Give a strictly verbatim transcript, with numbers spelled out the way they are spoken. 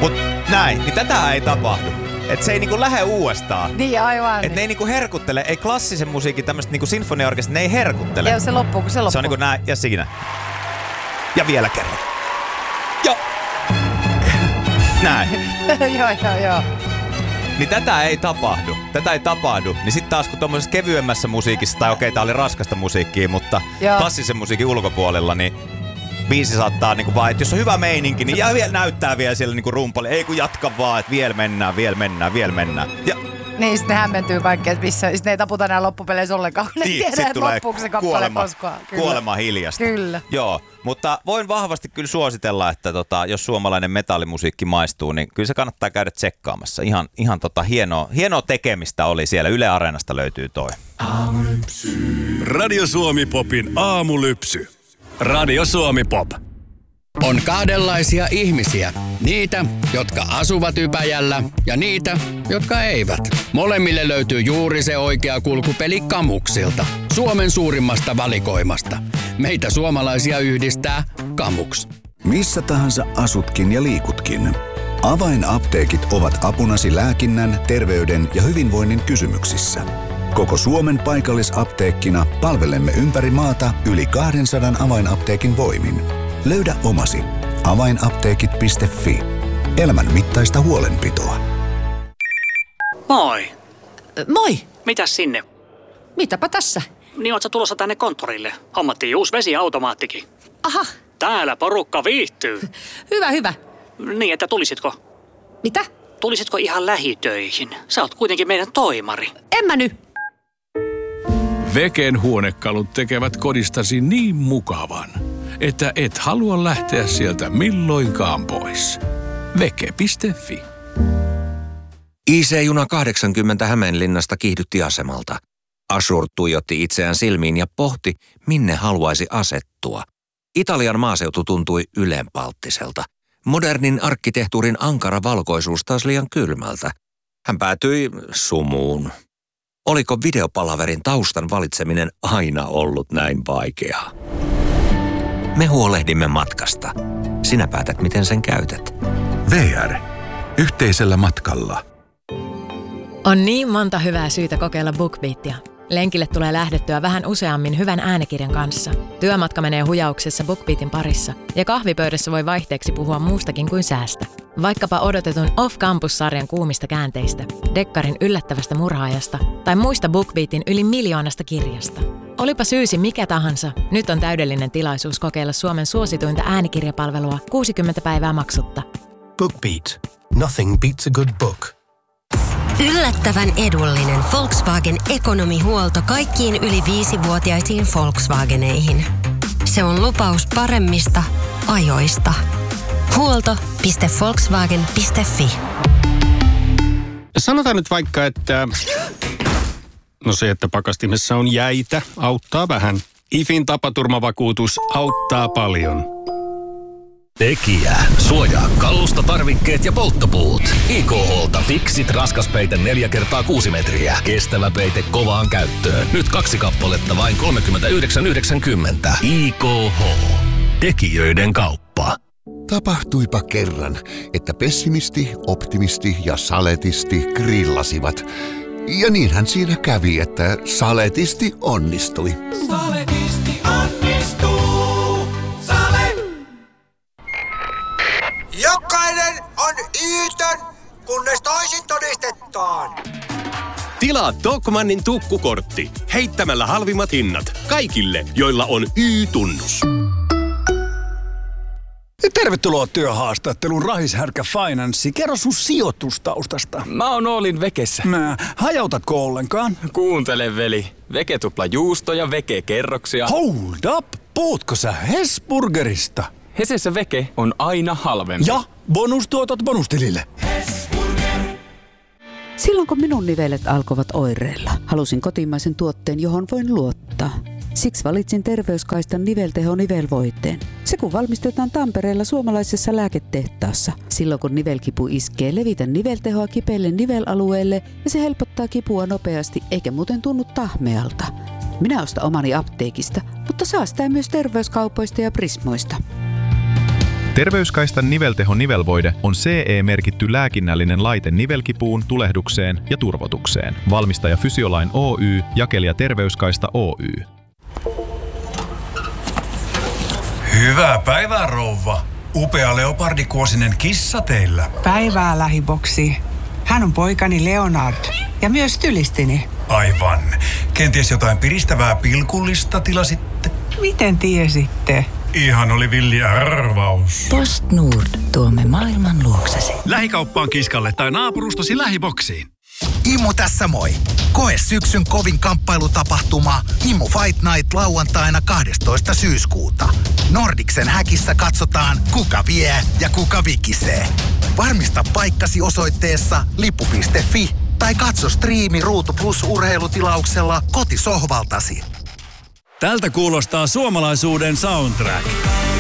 Mut näin, niin tätä ei tapahdu. Et se ei niinku lähde uudestaan. Niin, aivan. Et niin. ne ei niinku herkuttele, ei klassisen musiikin tämmöset niinku sinfoniaorkestrit, ne ei herkuttele. Joo, se loppuu, kun se loppuu. Se on niinku näin, ja siinä. Ja vielä kerran. Joo. Näin. joo, joo, joo. Niin tätä ei tapahdu. Tätä ei tapahdu. Niin sit taas kun tommosessa kevyemmässä musiikissa, tai okei, tää oli raskasta musiikkia, mutta joo. klassisen musiikin ulkopuolella, niin biisi saattaa niinku vaan, että jos on hyvä meininki, niin ja vielä näyttää vielä siellä niinku rumpalle. Ei kun jatka vaan, että vielä mennään, vielä mennään, vielä mennään. Ja niin, sitten hämmentyy kaikki, että missä, sitten ei taputa enää loppupeleissä ollenkaan, kun ne niin, tiedä, että loppuuko se kappale kuolema, koskaan. Kyllä. Kuolema hiljasta. Kyllä. Joo, mutta voin vahvasti kyllä suositella, että tota, jos suomalainen metallimusiikki maistuu, niin kyllä se kannattaa käydä tsekkaamassa. Ihan, ihan tota hienoa, hienoa tekemistä oli siellä. Yle Areenasta löytyy toi. Aamulypsy. Radio Suomi Popin aamulypsy. Radio Suomi Pop. On kahdenlaisia ihmisiä. Niitä, jotka asuvat Ypäjällä ja niitä, jotka eivät. Molemmille löytyy juuri se oikea kulkupeli Kamuksilta. Suomen suurimmasta valikoimasta. Meitä suomalaisia yhdistää Kamuks. Missä tahansa asutkin ja liikutkin. Avainapteekit ovat apunasi lääkinnän, terveyden ja hyvinvoinnin kysymyksissä. Koko Suomen paikallisapteekkina palvelemme ympäri maata yli kaksisataa avainapteekin voimin. Löydä omasi. avainapteekit piste fi. Elämän mittaista huolenpitoa. Moi. Moi. Mitäs sinne? Mitäpä tässä? Niin oot sä tulossa tänne konttorille? Hommattiin uusi vesiautomaattikin. Aha. Täällä porukka viihtyy. Hyvä, hyvä. Niin, että tulisitko? Mitä? Tulisitko ihan lähitöihin? Sä oot kuitenkin meidän toimari. En mä nyt. Veken huonekalut tekevät kodistasi niin mukavan, että et halua lähteä sieltä milloinkaan pois. Veke piste fi. I C-juna kahdeksankymmentä Hämeenlinnasta kiihdytti asemalta. Ashur tuijotti itseään silmiin ja pohti, minne haluaisi asettua. Italian maaseutu tuntui ylenpalttiselta. Modernin arkkitehtuurin ankara valkoisuus taas liian kylmältä. Hän päätyi sumuun. Oliko videopalaverin taustan valitseminen aina ollut näin vaikeaa? Me huolehdimme matkasta. Sinä päätät, miten sen käytät. V R. Yhteisellä matkalla. On niin monta hyvää syytä kokeilla BookBeatia. Lenkille tulee lähdettyä vähän useammin hyvän äänikirjan kanssa. Työmatka menee hujauksessa BookBeatin parissa. Ja kahvipöydässä voi vaihteeksi puhua muustakin kuin säästä. Vaikkapa odotetun Off Campus-sarjan kuumista käänteistä, Dekkarin yllättävästä murhaajasta tai muista BookBeatin yli miljoonasta kirjasta. Olipa syysi mikä tahansa, nyt on täydellinen tilaisuus kokeilla Suomen suosituinta äänikirjapalvelua kuusikymmentä päivää maksutta. BookBeat. Nothing beats a good book. Yllättävän edullinen Volkswagen ekonomihuolto kaikkiin yli viisivuotiaisiin Volkswageneihin. Se on lupaus paremmista ajoista. huolto piste volkswagen piste fi. Sanotaan nyt vaikka, että no se, että pakastimessa on jäitä, auttaa vähän. I F In tapaturmavakuutus auttaa paljon. Tekijä. Suojaa kalusta, tarvikkeet ja polttopuut. I K H:lta Fixit raskaspeite neljä kertaa kuusi metriä. Kestävä peite kovaan käyttöön. Nyt kaksi kappaletta vain kolmekymmentäyhdeksän yhdeksänkymmentä. I K H. Tekijöiden kauppa. Tapahtuipa kerran, että pessimisti, optimisti ja saletisti grillasivat. Ja niinhän siinä kävi, että saletisti onnistui. Saletisti onnistuu. Sale! Jokainen on Iiton, kunnes toisin todistetaan. Tilaa Tokmannin tukkukortti heittämällä halvimmat hinnat kaikille, joilla on Y-tunnus. Tervetuloa työhaastatteluun Rahishärkä Finance. Kerro sun sijoitustaustasta. Mä oon Oolin Vekessä. Mä, hajautatko ollenkaan? Kuuntele veli. Veke tupla juustoja, Veke kerroksia. Hold up! Puhutko sä Hesburgerista? Hesessä Veke on aina halvempi. Ja bonustuotot bonustilille. Silloin kun minun nivelet alkoivat oireilla, halusin kotimaisen tuotteen, johon voin luottaa. Siksi valitsin Terveyskaistan nivelteho nivelvoiteen. Se kun valmistetaan Tampereella suomalaisessa lääketehtaassa. Silloin kun nivelkipu iskee, levitä niveltehoa kipeille nivelalueelle ja se helpottaa kipua nopeasti eikä muuten tunnu tahmealta. Minä ostan omani apteekista, mutta saa sitä myös terveyskaupoista ja Prismoista. Terveyskaistan nivelteho nivelvoide on C E-merkitty lääkinnällinen laite nivelkipuun, tulehdukseen ja turvotukseen. Valmistaja Fysiolain Oy, jakelija Terveyskaista Oy. Hyvää päivää, rouva. Upea leopardikuosinen kissa teillä. Päivää, lähiboksi. Hän on poikani Leonard ja myös tylistini. Aivan. Kenties jotain piristävää pilkullista tilasitte? Miten tiesitte? Ihan oli villi arvaus. Post Nord tuomme maailman luoksesi. Lähikauppaan kiskalle tai naapurustosi lähiboksiin. Imu tässä moi. Koe syksyn kovin kamppailutapahtuma Imu Fight Night lauantaina kahdestoista syyskuuta. Nordiksen häkissä katsotaan, kuka vie ja kuka vikisee. Varmista paikkasi osoitteessa lippu piste fi tai katso striimi Ruutu Plus urheilutilauksella kotisohvaltasi. Tältä kuulostaa suomalaisuuden soundtrack.